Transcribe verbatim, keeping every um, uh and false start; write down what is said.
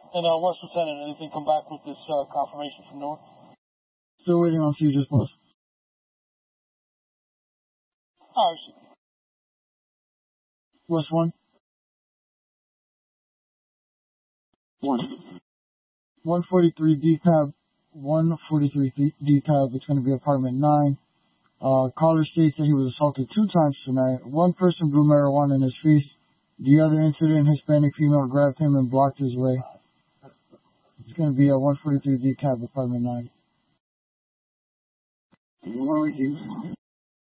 And uh, Worst Lieutenant, anything come back with this uh, confirmation from North? Still waiting on Future's post. Alright. West one. One. one forty-three D-Tab. one forty-three D-Tab. It's going to be apartment nine. Uh, caller states that he was assaulted two times tonight. One person blew marijuana in his face. The other incident, Hispanic female grabbed him and blocked his way. It's going to be a one forty-three D-Cab, apartment nine. One with you.